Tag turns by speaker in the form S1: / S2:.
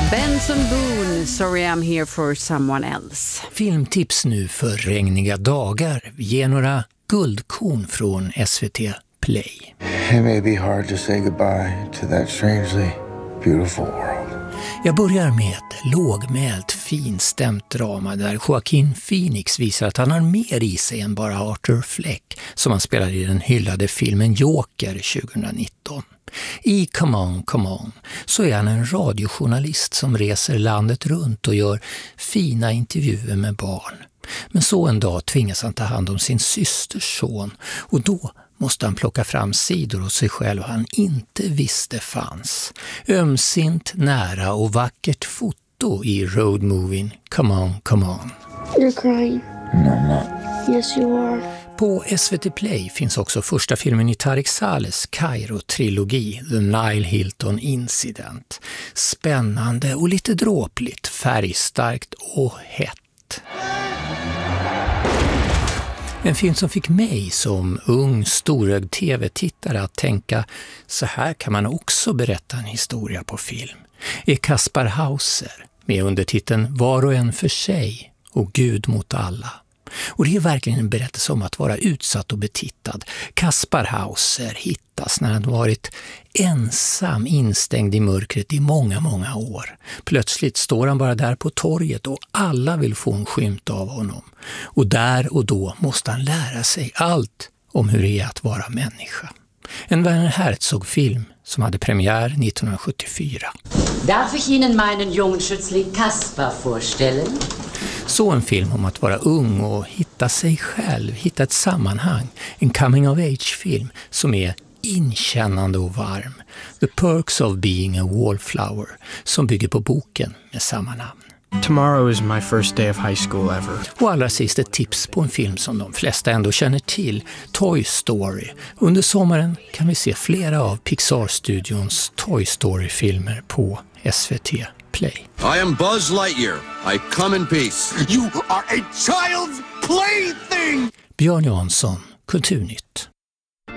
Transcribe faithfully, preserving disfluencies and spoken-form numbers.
S1: Benson Boone, Sorry I'm here for someone else.
S2: Filmtips nu för regniga dagar. Ge några guldkorn från S V T Play.
S3: It may be hard to say goodbye to that strangely beautiful world.
S2: Jag börjar med ett lågmält, finstämt drama där Joaquin Phoenix visar att han har mer i sig än bara Arthur Fleck som han spelar i den hyllade filmen Joker tjugonitton. I Come On, Come On så är han en radiojournalist som reser landet runt och gör fina intervjuer med barn. Men så en dag tvingas han ta hand om sin systers son och då måste han plocka fram sidor hos sig själv han inte visste fanns. Ömsint, nära och vackert foto i roadmovien Come On, Come On.
S4: You're crying.
S3: No, I'm not.
S4: Yes, you are.
S2: På S V T Play finns också första filmen i Tareq Salehs Kairo-trilogi, The Nile Hilton Incident. Spännande och lite dråpligt, färgstarkt och hett. En film som fick mig som ung, storögd tv-tittare att tänka så här kan man också berätta en historia på film är Kaspar Hauser med undertiteln Var och en för sig och Gud mot alla. Och det är verkligen en berättelse om att vara utsatt och betittad. Kaspar Hauser hittas när han varit ensam instängd i mörkret i många, många år. Plötsligt står han bara där på torget och alla vill få en skymt av honom. Och där och då måste han lära sig allt om hur det är att vara människa. En Werner Herzog-film som hade premiär nittonhundrasjuttiofyra.
S5: Darf ich Ihnen meinen jungen Schützling Kaspar vorstellen?
S2: Så en film om att vara ung och hitta sig själv, hitta ett sammanhang. En coming of age-film som är inkännande och varm. The Perks of Being a Wallflower som bygger på boken med samma namn.
S6: Tomorrow is my first day of high school ever.
S2: Och allra sist ett tips på en film som de flesta ändå känner till, Toy Story. Under sommaren kan vi se flera av Pixar-studions Toy Story-filmer på S V T Play.
S7: I am Buzz Lightyear. I come in peace.
S8: You are a child's plaything!
S2: Björn Jansson, Kulturnytt.